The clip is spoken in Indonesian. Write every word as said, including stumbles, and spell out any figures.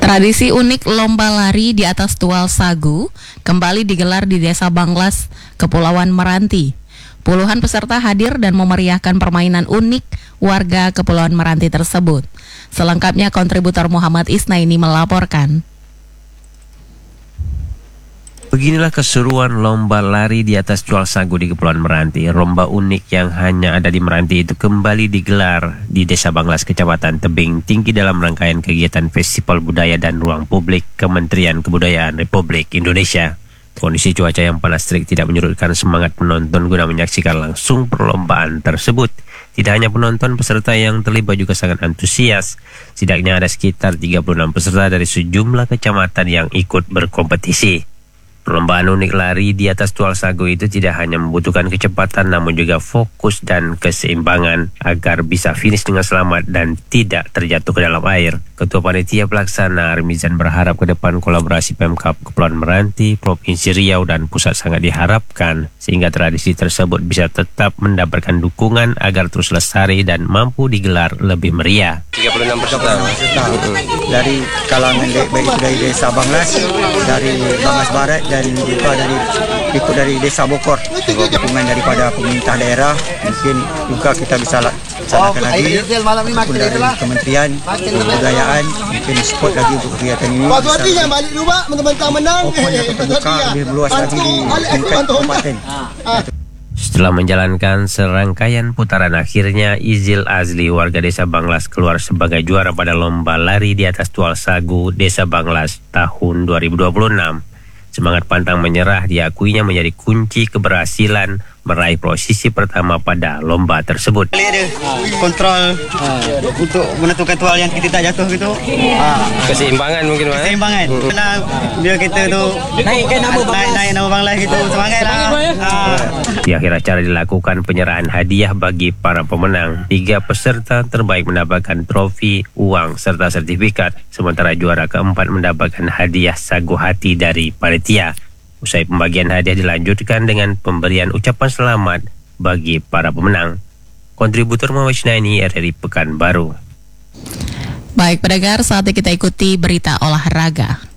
Tradisi unik lomba lari di atas tual sagu kembali digelar di Desa Banglas, Kepulauan Meranti. Puluhan peserta hadir dan memeriahkan permainan unik warga Kepulauan Meranti tersebut. Selengkapnya kontributor Muhammad Isnaini melaporkan. Beginilah keseruan lomba lari di atas tual sagu di Kepulauan Meranti. Lomba unik yang hanya ada di Meranti itu kembali digelar di Desa Banglas, Kecamatan Tebing Tinggi dalam rangkaian kegiatan Festival Budaya dan Ruang Publik Kementerian Kebudayaan Republik Indonesia. Kondisi cuaca yang panas terik tidak menyurutkan semangat penonton guna menyaksikan langsung perlombaan tersebut. Tidak hanya penonton, peserta yang terlibat juga sangat antusias. Setidaknya ada sekitar tiga puluh enam peserta dari sejumlah kecamatan yang ikut berkompetisi. Perlombaan unik lari di atas tual sagu itu tidak hanya membutuhkan kecepatan namun juga fokus dan keseimbangan agar bisa finish dengan selamat dan tidak terjatuh ke dalam air. Ketua Panitia Pelaksana Armizan berharap ke depan kolaborasi Pemkab Kepulauan Meranti, Provinsi Riau dan Pusat sangat diharapkan sehingga tradisi tersebut bisa tetap mendapatkan dukungan agar terus lestari dan mampu digelar lebih meriah. tiga puluh enam peserta dari kalangan baik itu dari Desa Banglas, dari Banglas Barat dan juga dari ikut dari Desa Bokor. Dukungan daripada pemerintah daerah mungkin juga kita bisa laksanakan lagi, ataupun dari Kementerian Kebudayaan mungkin support lagi untuk kegiatan ini bisa open atau terbuka lebih luas lagi di tingkat kabupaten. Setelah menjalankan serangkaian putaran, akhirnya Izil Azli, warga Desa Banglas, keluar sebagai juara pada lomba lari di atas tual sagu Desa Banglas tahun dua ribu dua puluh enam. Semangat pantang menyerah diakuinya menjadi kunci keberhasilan meraih posisi pertama pada lomba tersebut. Ada kontrol uh, untuk menentukan tual yang kita tak jatuh gitu. Uh, Keseimbangan mungkin Pak. Keseimbangan. Hmm. Karena bila kita tu naikkan nama Banglas, naik, naik nama Banglas gitu, semangatlah. Uh. Di akhir acara dilakukan penyerahan hadiah bagi para pemenang. Tiga peserta terbaik mendapatkan trofi, uang serta sertifikat, sementara juara keempat mendapatkan hadiah sagu hati dari panitia. Usai pembagian hadiah dilanjutkan dengan pemberian ucapan selamat bagi para pemenang. Kontributor Muhammad Isnaini, R R I Pekanbaru. Baik pendengar, saatnya kita ikuti berita olahraga.